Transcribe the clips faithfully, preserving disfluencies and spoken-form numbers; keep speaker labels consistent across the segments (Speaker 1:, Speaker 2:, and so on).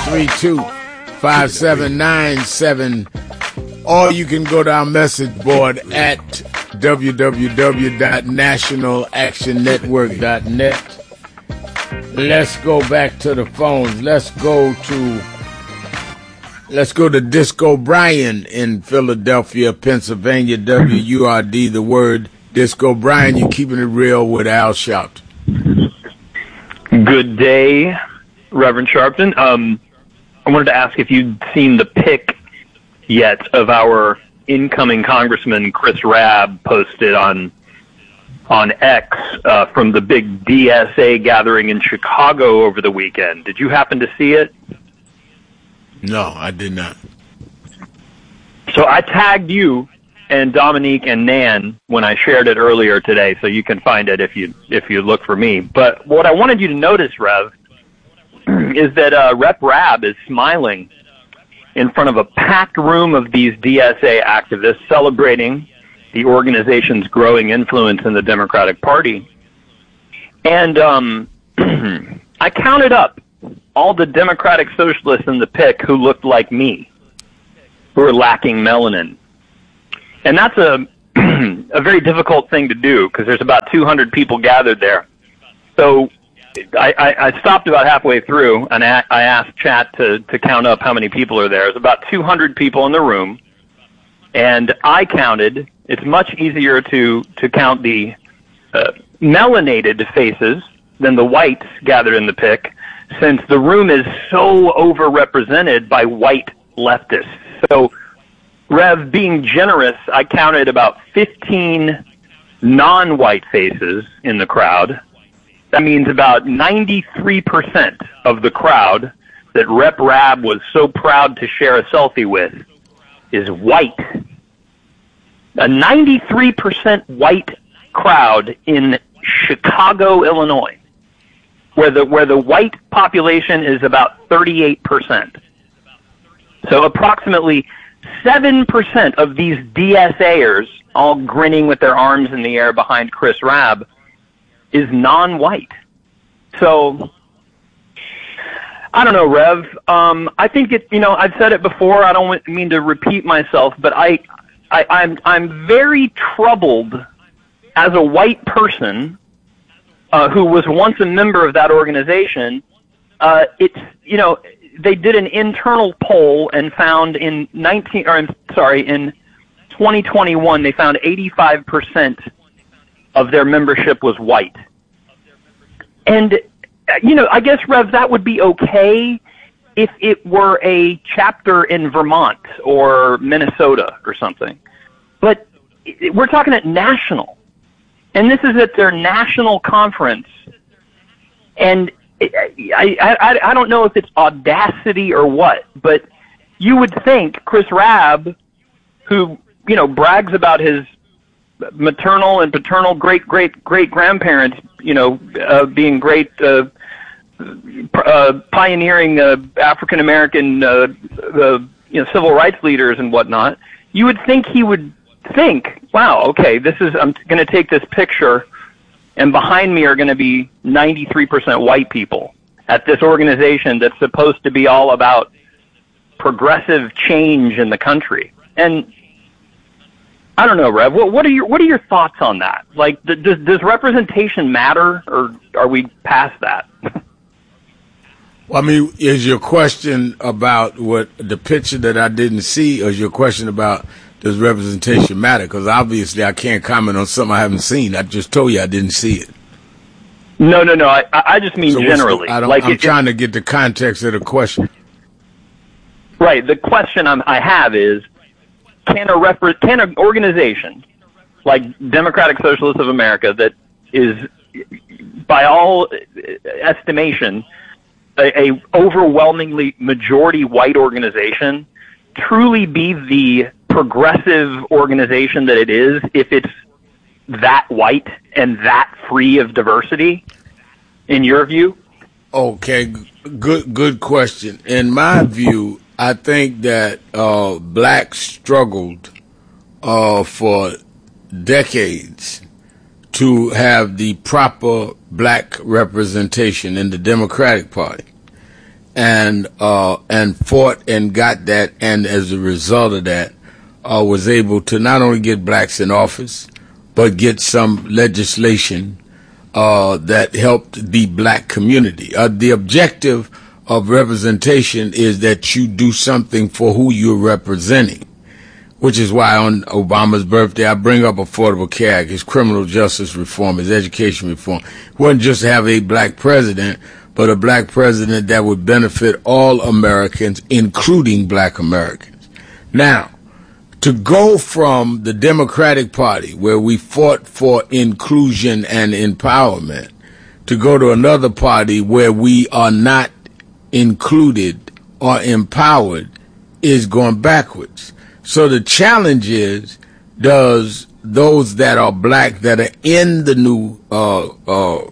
Speaker 1: three two, five seven nine seven. Or you can go to our message board at w w w dot national action network dot net. Let's go back to the phones. Let's go to let's go to Disco Brian in Philadelphia, Pennsylvania. W U R D, the word. Disco Brian, you're keeping it real with Al Sharpton.
Speaker 2: Good day, Reverend Sharpton. Um, I wanted to ask if you'd seen the pic yet of our incoming Congressman Chris Rabb posted on on X uh, from the big D S A gathering in Chicago over the weekend. Did you happen to see it?
Speaker 1: No, I did not.
Speaker 2: So I tagged you and Dominique and Nan when I shared it earlier today, so you can find it if you if you look for me. But what I wanted you to notice, Rev, is that uh, Rep Rabb is smiling in front of a packed room of these D S A activists celebrating the organization's growing influence in the Democratic Party. And um, I counted up all the Democratic socialists in the pic who looked like me, who are lacking melanin. And that's a, a very difficult thing to do because there's about two hundred people gathered there. So I, I, I stopped about halfway through, and I, I asked Chat to, to count up how many people are there. There's about two hundred people in the room, and I counted. It's much easier to, to count the uh, melanated faces than the whites gathered in the pic, since the room is so overrepresented by white leftists. So, Rev, being generous, I counted about fifteen non-white faces in the crowd. That means about ninety-three percent of the crowd that Rep Rabb was so proud to share a selfie with is white. A ninety-three percent white crowd in Chicago, Illinois, where the where the white population is about thirty-eight percent. So approximately seven percent of these D S A-ers, all grinning with their arms in the air behind Chris Rabb, is non-white. So, I don't know, Rev. Um, I think it, you know, I've said it before. I don't mean to repeat myself, but I, I, I'm, I'm very troubled as a white person uh, who was once a member of that organization. Uh, it's, you know, they did an internal poll and found in nineteen, or I'm sorry, in twenty twenty-one, they found eighty-five percent of their membership was white. And, you know, I guess, Rev, that would be okay if it were a chapter in Vermont or Minnesota or something. But we're talking at national. And this is at their national conference. And I, I, I don't know if it's audacity or what, but you would think Chris Rabb, who, you know, brags about his maternal and paternal great-great-great-grandparents, you know, uh, being great uh, uh, pioneering uh, African-American uh, uh, you know, civil rights leaders and whatnot, you would think he would think, wow, okay, this is, I'm going to take this picture, and behind me are going to be ninety-three percent white people at this organization that's supposed to be all about progressive change in the country. And I don't know, Rev. What, what are your What are your thoughts on that? Like, th- does does representation matter, or are we past that?
Speaker 1: Well, I mean, is your question about what the picture that I didn't see, or is your question about does representation matter? Because obviously, I can't comment on something I haven't seen. I just told you I didn't see it.
Speaker 2: No, no, no. I I just mean
Speaker 1: so
Speaker 2: generally.
Speaker 1: The, I don't,
Speaker 2: like
Speaker 1: I'm
Speaker 2: it,
Speaker 1: trying to get the context of the question.
Speaker 2: Right. The question I'm, I have is. Can a repre- can an organization like Democratic Socialists of America, that is, by all estimation, a, a overwhelmingly majority white organization, truly be the progressive organization that it is if it's that white and that free of diversity, in your view?
Speaker 1: Okay, good good question. In my view, I think that uh, blacks struggled uh, for decades to have the proper black representation in the Democratic Party. and uh, and fought and got that, and as a result of that, uh, was able to not only get blacks in office, but get some legislation uh, that helped the black community. Uh, the objective of representation is that you do something for who you're representing, which is why on Obama's birthday I bring up Affordable Care Act, his criminal justice reform, his education reform. It wasn't just to have a black president, but a black president that would benefit all Americans, including black Americans. Now, to go from the Democratic Party, where we fought for inclusion and empowerment, to go to another party where we are not included or empowered, is going backwards. So the challenge is, does those that are black that are in the new uh, uh,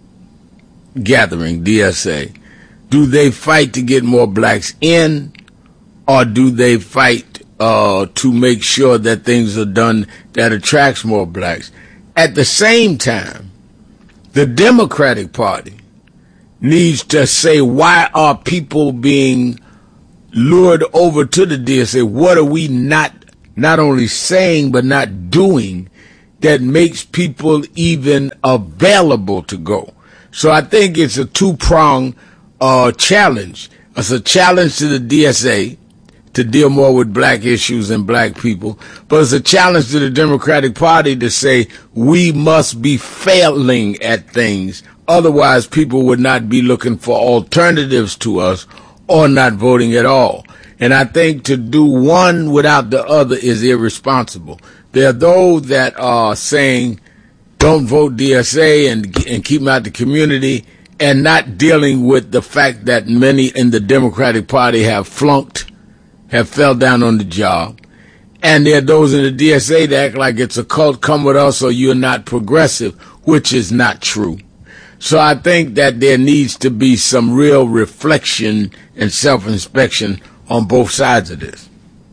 Speaker 1: gathering, D S A, do they fight to get more blacks in, or do they fight uh, to make sure that things are done that attracts more blacks? At the same time, the Democratic Party needs to say, why are people being lured over to the D S A? What are we not not only saying but not doing that makes people even available to go? So I think it's a two-pronged uh, challenge. It's a challenge to the D S A to deal more with black issues and black people, but it's a challenge to the Democratic Party to say we must be failing at things, otherwise people would not be looking for alternatives to us or not voting at all. And I think to do one without the other is irresponsible. There are those that are saying don't vote D S A and and keep them out the community, and not dealing with the fact that many in the Democratic Party have flunked, have fell down on the job. And there are those in the D S A that act like it's a cult, come with us or you're not progressive, which is not true. So I think that there needs to be some real reflection and self-inspection on both sides of this.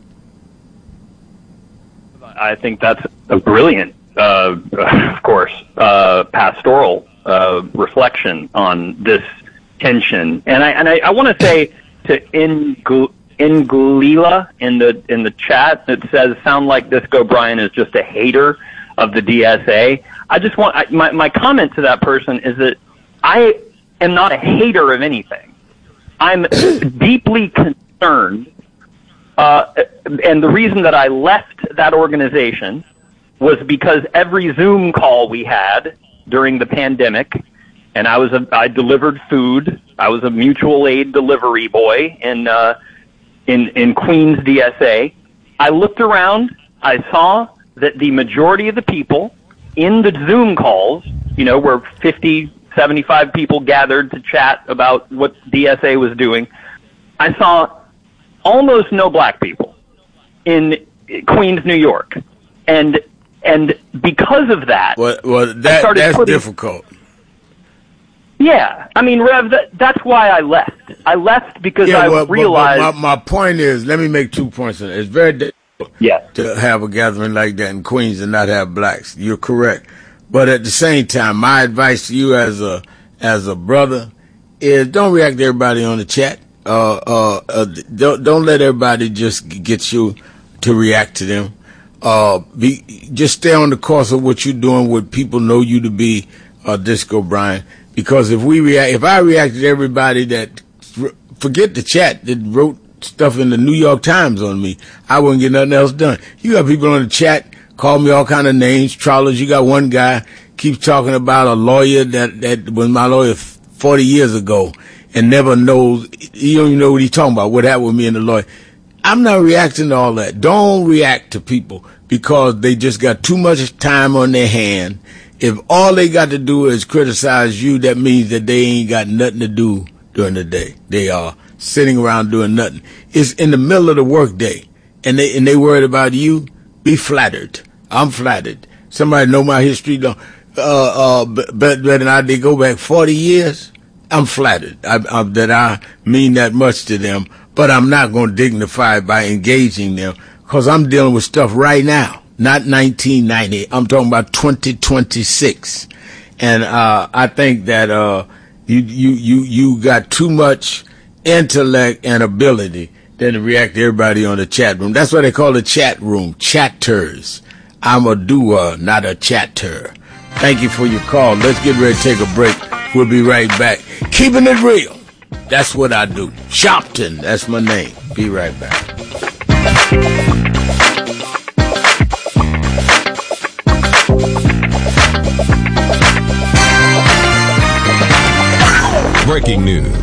Speaker 2: I think that's a brilliant, uh, of course, uh, pastoral uh, reflection on this tension. And I and I, I want to say to Ingl- Inglila in the in the chat that says, "Sound like Disco Brian is just a hater of the D S A." I just want I, my my comment to that person is that I am not a hater of anything. I'm deeply concerned, uh, and the reason that I left that organization was because every Zoom call we had during the pandemic, and I was a, I delivered food. I was a mutual aid delivery boy in uh, in in Queens D S A. I looked around. I saw that the majority of the people in the Zoom calls, you know, where fifty, seventy-five people gathered to chat about what D S A was doing, I saw almost no black people in Queens, New York. And and because of that,
Speaker 1: well, well that, that's putting, difficult.
Speaker 2: Yeah. I mean, Rev, that, that's why I left. I left because
Speaker 1: yeah,
Speaker 2: I
Speaker 1: well,
Speaker 2: realized...
Speaker 1: But, but my, my point is, let me make two points on it. It's very difficult
Speaker 2: yeah.
Speaker 1: to have a gathering like that in Queens and not have blacks. You're correct. But at the same time, my advice to you as a as a brother is don't react to everybody on the chat. Uh, uh, uh, don't don't let everybody just get you to react to them. Uh, be just stay on the course of what you're doing. What people know you to be, uh, Disco Brian. Because if we react, if I reacted to everybody that forget the chat that wrote stuff in the New York Times on me, I wouldn't get nothing else done. You got people on the chat call me all kind of names, trawlers. You got one guy keeps talking about a lawyer that, that was my lawyer forty years ago and never knows, he don't even know what he's talking about, what happened with me and the lawyer. I'm not reacting to all that. Don't react to people because they just got too much time on their hand. If all they got to do is criticize you, that means that they ain't got nothing to do during the day. They are sitting around doing nothing. It's in the middle of the work day and they, and they worried about you. Be flattered. I'm flattered. Somebody know my history, though, uh, uh, better than I did. Go back forty years. I'm flattered I, I, that I mean that much to them, but I'm not going to dignify it by engaging them because I'm dealing with stuff right now, not nineteen ninety. I'm talking about twenty twenty-six, and uh, I think that uh, you you you you got too much intellect and ability than to react to everybody on the chat room. That's why they call the chat room chatters. I'm a doer, not a chatter. Thank you for your call. Let's get ready to take a break. We'll be right back. Keeping it real. That's what I do. Shopton, that's my name. Be right back.
Speaker 3: Breaking news.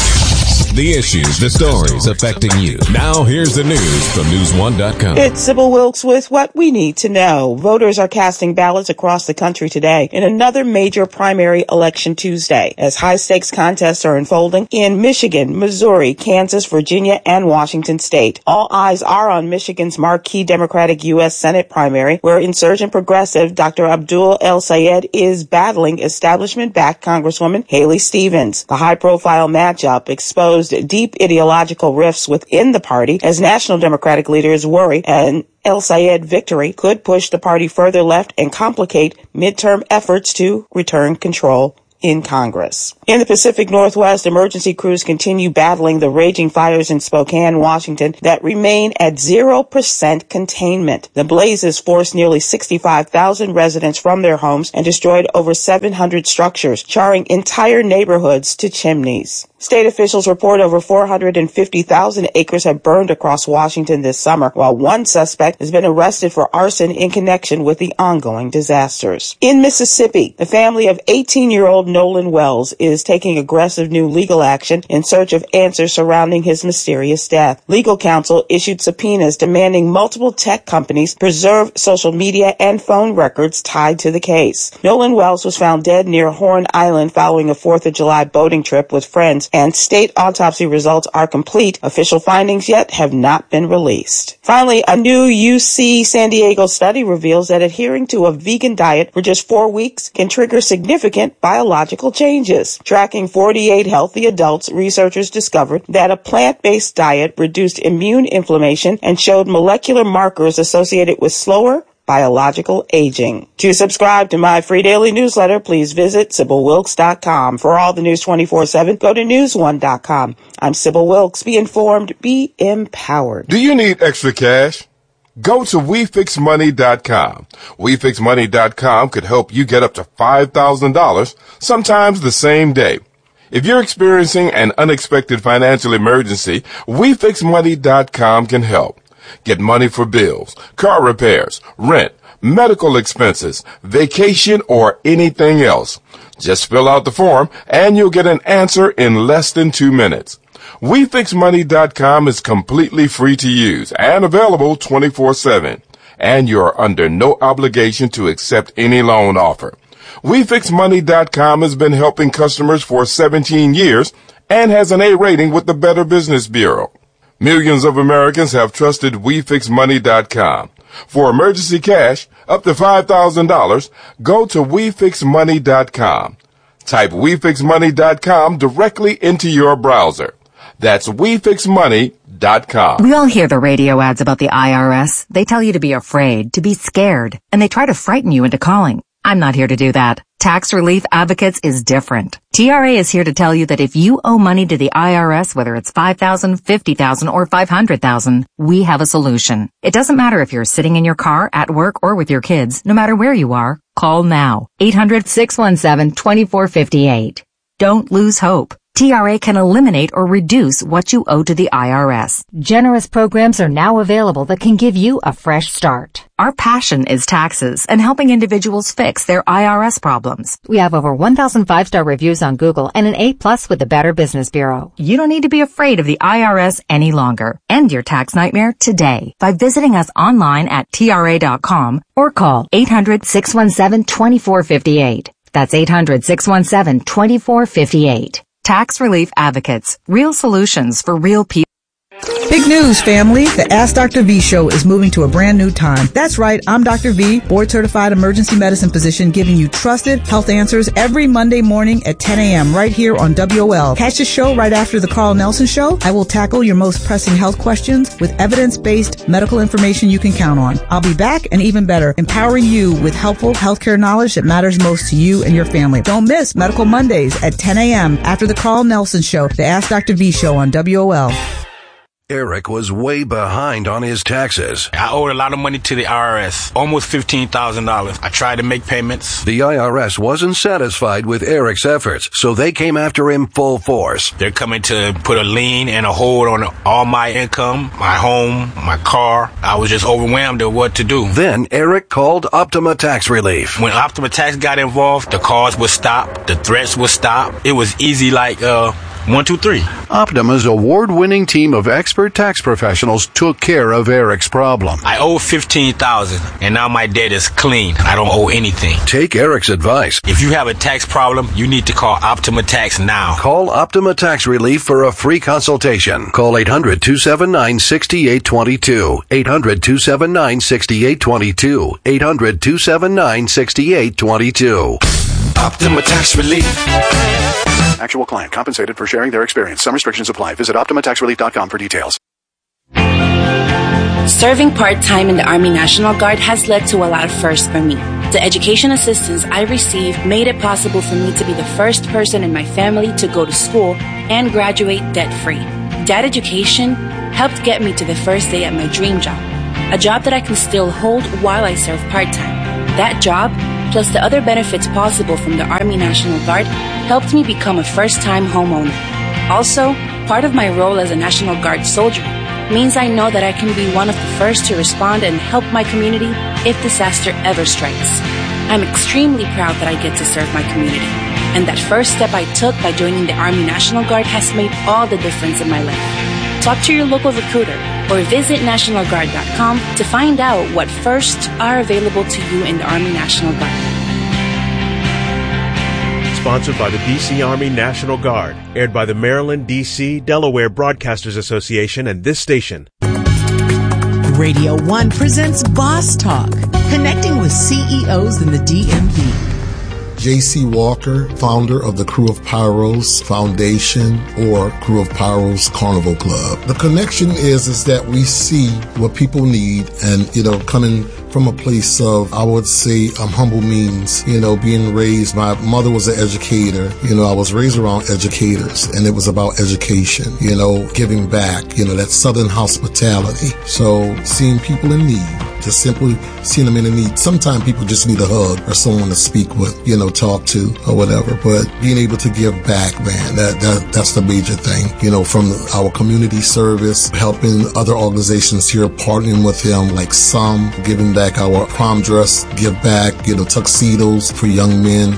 Speaker 3: The issues, the stories affecting you. Now here's the news from news one dot com.
Speaker 4: It's Sybil Wilkes with what we need to know. Voters are casting ballots across the country today in another major primary election Tuesday as high-stakes contests are unfolding in Michigan, Missouri, Kansas, Virginia, and Washington state. All eyes are on Michigan's marquee Democratic U S Senate primary, where insurgent progressive Doctor Abdul El-Sayed is battling establishment-backed Congresswoman Haley Stevens. The high-profile matchup exposed deep ideological rifts within the party as national Democratic leaders worry an El-Sayed victory could push the party further left and complicate midterm efforts to return control in Congress. In the Pacific Northwest, emergency crews continue battling the raging fires in Spokane, Washington that remain at zero percent containment. The blazes forced nearly sixty-five thousand residents from their homes and destroyed over seven hundred structures, charring entire neighborhoods to chimneys. State officials report over four hundred fifty thousand acres have burned across Washington this summer, while one suspect has been arrested for arson in connection with the ongoing disasters. In Mississippi, the family of eighteen-year-old Nolan Wells is taking aggressive new legal action in search of answers surrounding his mysterious death. Legal counsel issued subpoenas demanding multiple tech companies preserve social media and phone records tied to the case. Nolan Wells was found dead near Horn Island following a fourth of July boating trip with friends, and state autopsy results are complete. Official findings yet have not been released. Finally, a new U C San Diego study reveals that adhering to a vegan diet for just four weeks can trigger significant biological changes. Tracking forty-eight healthy adults, researchers discovered that a plant-based diet reduced immune inflammation and showed molecular markers associated with slower biological aging. To subscribe to my free daily newsletter, please visit Sybil Wilkes dot com. For all the news twenty-four seven, go to news one dot com. I'm Sybil Wilkes. Be informed, be empowered.
Speaker 5: Do you need extra cash? Go to we fix money dot com. we fix money dot com could help you get up to five thousand dollars, sometimes the same day. If you're experiencing an unexpected financial emergency, we fix money dot com can help. Get money for bills, car repairs, rent, medical expenses, vacation, or anything else. Just fill out the form and you'll get an answer in less than two minutes. we fix money dot com is completely free to use and available twenty-four seven. And you're under no obligation to accept any loan offer. we fix money dot com has been helping customers for seventeen years and has an A rating with the Better Business Bureau. Millions of Americans have trusted we fix money dot com. For emergency cash, up to five thousand dollars, go to we fix money dot com. Type we fix money dot com directly into your browser. That's we fix money dot com.
Speaker 6: We all hear the radio ads about the I R S. They tell you to be afraid, to be scared, and they try to frighten you into calling. I'm not here to do that. Tax Relief Advocates is different. T R A is here to tell you that if you owe money to the I R S, whether it's five thousand dollars, fifty thousand dollars, or five hundred thousand dollars, we have a solution. It doesn't matter if you're sitting in your car, at work, or with your kids. No matter where you are, call now. eight hundred, six one seven, two four five eight. Don't lose hope. T R A can eliminate or reduce what you owe to the I R S.
Speaker 7: Generous programs are now available that can give you a fresh start.
Speaker 6: Our passion is taxes and helping individuals fix their I R S problems.
Speaker 7: We have over one thousand five-star reviews on Google and an A plus with the Better Business Bureau.
Speaker 6: You don't need to be afraid of the I R S any longer. End your tax nightmare today by visiting us online at T R A dot com or call eight hundred, six one seven, two four five eight. That's eight hundred, six one seven, two four five eight. Tax Relief Advocates. Real solutions for real people.
Speaker 8: Big news, family. The Ask Doctor V show is moving to a brand new time. That's right. I'm Doctor V, board-certified emergency medicine physician, giving you trusted health answers every Monday morning at ten a.m. right here on W O L. Catch the show right after the Carl Nelson Show. I will tackle your most pressing health questions with evidence-based medical information you can count on. I'll be back and even better, empowering you with helpful healthcare knowledge that matters most to you and your family. Don't miss Medical Mondays at ten a.m. after the Carl Nelson Show, the Ask Doctor V show on W O L.
Speaker 9: Eric was way behind on his taxes.
Speaker 10: I owed a lot of money to the I R S, almost fifteen thousand dollars. I tried to make payments.
Speaker 9: The I R S wasn't satisfied with Eric's efforts, so they came after him full force.
Speaker 10: They're coming to put a lien and a hold on all my income, my home, my car. I was just overwhelmed at what to do.
Speaker 9: Then Eric called Optima Tax Relief.
Speaker 10: When Optima Tax got involved, the calls would stop, the threats would stop. It was easy like, uh... One, two, three.
Speaker 9: Optima's award-winning team of expert tax professionals took care of Eric's problem.
Speaker 10: I owe fifteen thousand dollars, and now my debt is clean. I don't owe anything.
Speaker 9: Take Eric's advice.
Speaker 10: If you have a tax problem, you need to call Optima Tax now.
Speaker 9: Call Optima Tax Relief for a free consultation. Call eight hundred, two seven nine, six eight two two. eight hundred, two seven nine, six eight two two. eight hundred, two seven nine, six eight two two.
Speaker 11: Optima Tax Relief.
Speaker 12: Actual client compensated for sharing their experience. Some restrictions apply. Visit Optima Tax Relief dot com for details.
Speaker 13: Serving part-time in the Army National Guard has led to a lot of firsts for me. The education assistance I received made it possible for me to be the first person in my family to go to school and graduate debt-free. That education helped get me to the first day at my dream job, a job that I can still hold while I serve part-time. That job, plus the other benefits possible from the Army National Guard, helped me become a first-time homeowner. Also, part of my role as a National Guard soldier means I know that I can be one of the first to respond and help my community if disaster ever strikes. I'm extremely proud that I get to serve my community, and that first step I took by joining the Army National Guard has made all the difference in my life. Talk to your local recruiter or visit National Guard dot com to find out what firsts are available to you in the Army National Guard.
Speaker 14: Sponsored by the D C Army National Guard. Aired by the Maryland, D C, Delaware Broadcasters Association and this station.
Speaker 15: Radio One presents Boss Talk, connecting with C E Os in the D M V.
Speaker 16: J C Walker, founder of the Crew of Pyros Foundation or Crew of Pyros Carnival Club. The connection is, is that we see what people need and, you know, coming from a place of, I would say, um, humble means, you know, being raised. My mother was an educator. You know, I was raised around educators, and it was about education, you know, giving back, you know, that Southern hospitality. So seeing people in need, just simply seeing them in need. Sometimes people just need a hug or someone to speak with, you know, talk to or whatever. But being able to give back, man, that, that that's the major thing, you know, from our community service, helping other organizations here, partnering with them, like some giving back our prom dress, give back, you know, tuxedos for young men.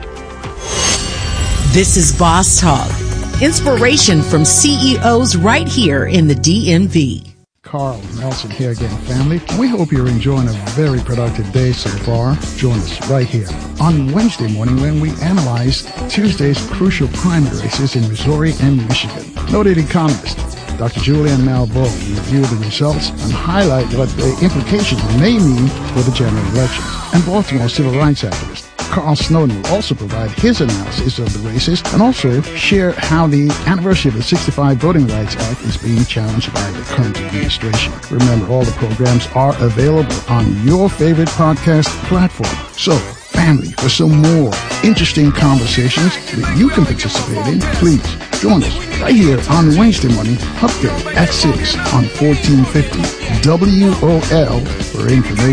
Speaker 15: This is Boss Talk, inspiration from C E Os right here in the D M V.
Speaker 17: Carl Nelson here again, family. We hope you're enjoying a very productive day so far. Join us right here on Wednesday morning when we analyze Tuesday's crucial primary races in Missouri and Michigan. Noted economist Doctor Julian Malveaux review the results and highlight what the implications may mean for the general elections. And Baltimore civil rights activist Carl Snowden will also provide his analysis of the races and also share how the anniversary of the sixty-five Voting Rights Act is being challenged by the current administration. Remember, all the programs are available on your favorite podcast platform. So, family, for some more interesting conversations that you can participate in, please join us right here on Wednesday morning, update at six on fourteen fifty W O L for information.